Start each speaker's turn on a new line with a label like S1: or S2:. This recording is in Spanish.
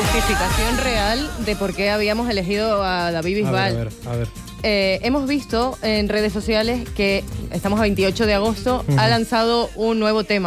S1: justificación real de por qué habíamos elegido a David Bisbal.
S2: A ver.
S1: Hemos visto en redes sociales que estamos a 28 de agosto, ha lanzado un nuevo tema.